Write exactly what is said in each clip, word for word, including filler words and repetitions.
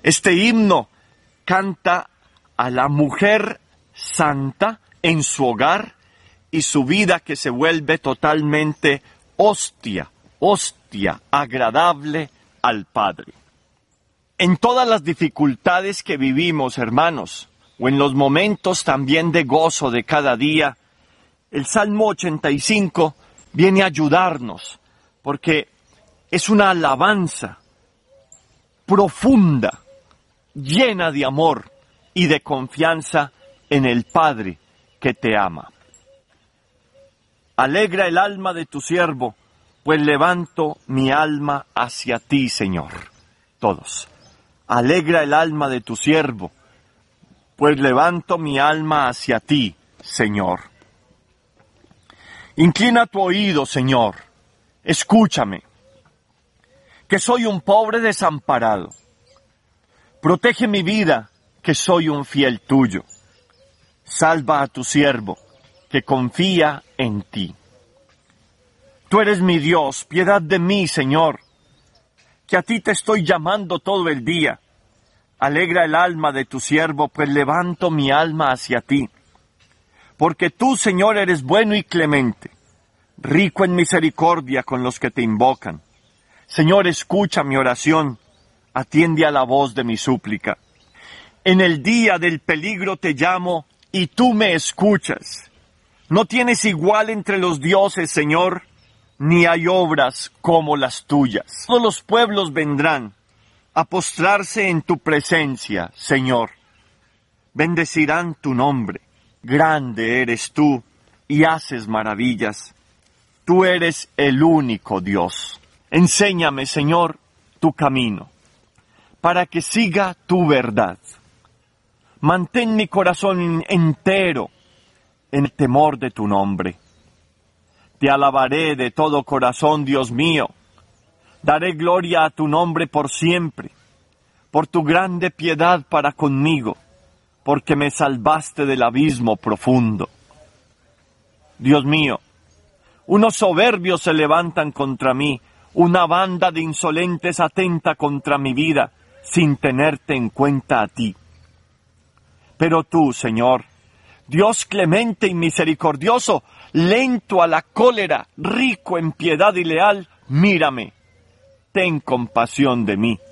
Este himno canta a la mujer santa en su hogar y su vida que se vuelve totalmente hostia, hostia, agradable al Padre. En todas las dificultades que vivimos, hermanos, o en los momentos también de gozo de cada día, el Salmo ochenta y cinco viene a ayudarnos, porque es una alabanza profunda, llena de amor y de confianza en el Padre que te ama. Alegra el alma de tu siervo, pues levanto mi alma hacia ti, Señor. Todos. Alegra el alma de tu siervo, pues levanto mi alma hacia ti, Señor. Inclina tu oído, Señor, escúchame, que soy un pobre desamparado. Protege mi vida, que soy un fiel tuyo. Salva a tu siervo, que confía en ti. Tú eres mi Dios, piedad de mí, Señor, que a ti te estoy llamando todo el día. Alegra el alma de tu siervo, pues levanto mi alma hacia ti. Porque tú, Señor, eres bueno y clemente, rico en misericordia con los que te invocan. Señor, escucha mi oración, atiende a la voz de mi súplica. En el día del peligro te llamo, y tú me escuchas. No tienes igual entre los dioses, Señor, ni hay obras como las tuyas. Todos los pueblos vendrán a postrarse en tu presencia, Señor. Bendecirán tu nombre. Grande eres tú y haces maravillas. Tú eres el único Dios. Enséñame, Señor, tu camino, para que siga tu verdad. Mantén mi corazón entero en el temor de tu nombre. Te alabaré de todo corazón, Dios mío. Daré gloria a tu nombre por siempre, por tu grande piedad para conmigo, porque me salvaste del abismo profundo. Dios mío, unos soberbios se levantan contra mí, una banda de insolentes atenta contra mi vida, sin tenerte en cuenta a ti. Pero tú, Señor, Dios clemente y misericordioso, lento a la cólera, rico en piedad y leal, mírame, ten compasión de mí.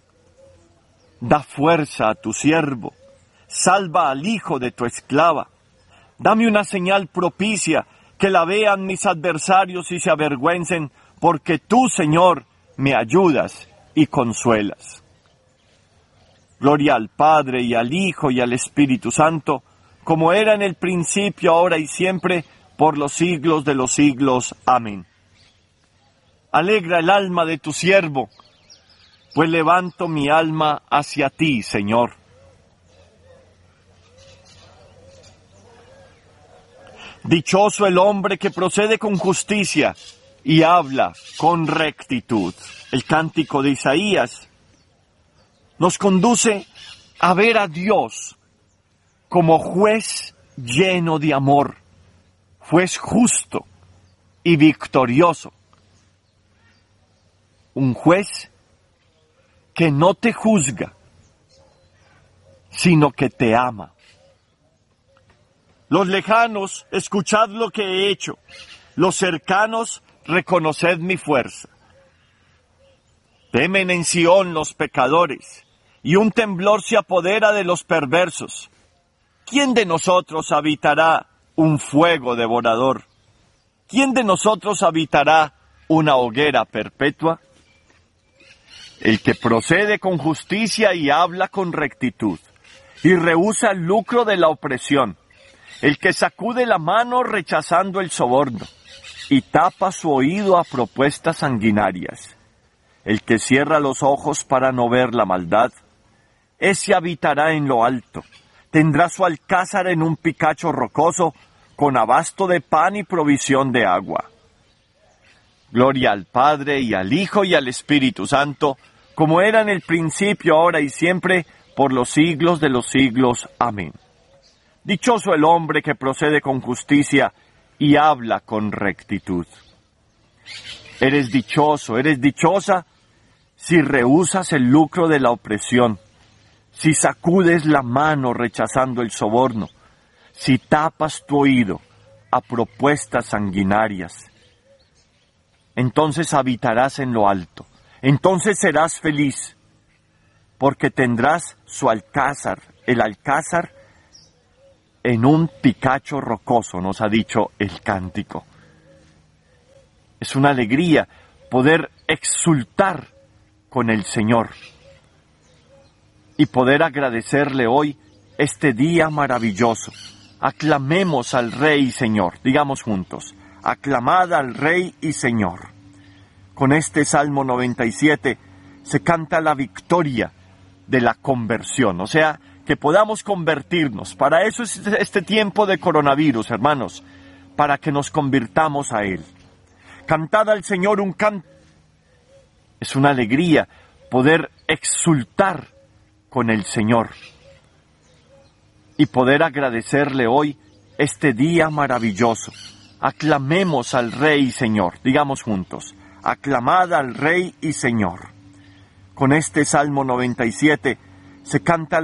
Da fuerza a tu siervo, salva al hijo de tu esclava. Dame una señal propicia, que la vean mis adversarios y se avergüencen, porque tú, Señor, me ayudas y consuelas. Gloria al Padre y al Hijo y al Espíritu Santo, como era en el principio, ahora y siempre, por los siglos de los siglos. Amén. Alegra el alma de tu siervo, pues levanto mi alma hacia ti, Señor. Dichoso el hombre que procede con justicia y habla con rectitud. El cántico de Isaías nos conduce a ver a Dios como juez lleno de amor, juez justo y victorioso. Un juez que no te juzga, sino que te ama. Los lejanos, escuchad lo que he hecho. Los cercanos, reconoced mi fuerza. Temen en Sión los pecadores, y un temblor se apodera de los perversos. ¿Quién de nosotros habitará un fuego devorador? ¿Quién de nosotros habitará una hoguera perpetua? El que procede con justicia y habla con rectitud, y rehúsa el lucro de la opresión. El que sacude la mano rechazando el soborno, y tapa su oído a propuestas sanguinarias. El que cierra los ojos para no ver la maldad, ese habitará en lo alto. Tendrá su alcázar en un picacho rocoso, con abasto de pan y provisión de agua. Gloria al Padre, y al Hijo, y al Espíritu Santo, como era en el principio, ahora y siempre, por los siglos de los siglos. Amén. Dichoso el hombre que procede con justicia y habla con rectitud. Eres dichoso, eres dichosa si rehusas el lucro de la opresión si sacudes la mano rechazando el soborno, si tapas tu oído a propuestas sanguinarias, entonces habitarás en lo alto, entonces serás feliz, porque tendrás su alcázar, el alcázar en un picacho rocoso, nos ha dicho el cántico. Es una alegría poder exultar con el Señor y poder agradecerle hoy este día maravilloso. Aclamemos al Rey y Señor, digamos juntos, aclamad al Rey y Señor. Con este Salmo noventa y siete se canta la victoria de la conversión, o sea, que podamos convertirnos. Para eso es este tiempo de coronavirus, hermanos, para que nos convirtamos a Él. Cantad al Señor un canto. Es una alegría poder exultar con el Señor y poder agradecerle hoy este día maravilloso. Aclamemos al Rey y Señor, digamos juntos, aclamad al Rey y Señor. Con este Salmo noventa y siete se canta